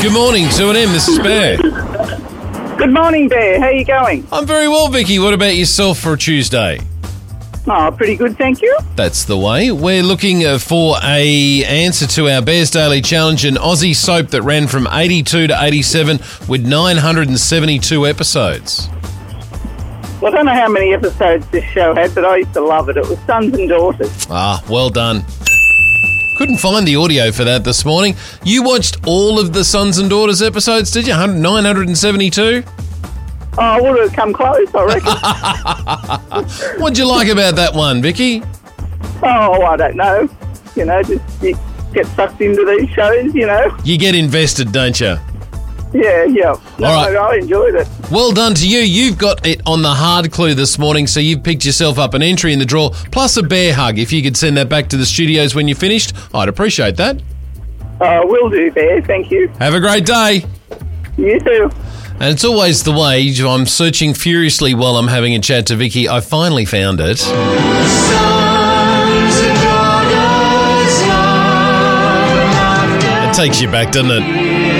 Good morning, 2AM. This is Bear. Good morning, Bear. How are you going? I'm very well, Vicky. What about yourself for a Tuesday? Oh, pretty good, thank you. That's the way. We're looking for a answer to our Bears Daily Challenge, an Aussie soap that ran from 82 to 87 with 972 episodes. Well, I don't know how many episodes this show had, but I used to love it. It was Sons and Daughters. Ah, well done. Couldn't find the audio for that this morning. You watched all of the Sons and Daughters episodes, did you? 972? Oh, I would have come close, I reckon. What'd you like about that one, Vicky? Oh, I don't know. You know, just you get sucked into these shows, you know. You get invested, don't you? Yeah. No, All right. I enjoyed it. Well done to you. You've got it on the hard clue this morning, so you've picked yourself up an entry in the draw, plus a bear hug. If you could send that back to the studios when you're finished, I'd appreciate that. Will do, Bear. Thank you. Have a great day. You too. And it's always the way. I'm searching furiously while I'm having a chat to Vicky. I finally found it. It takes you back, doesn't it?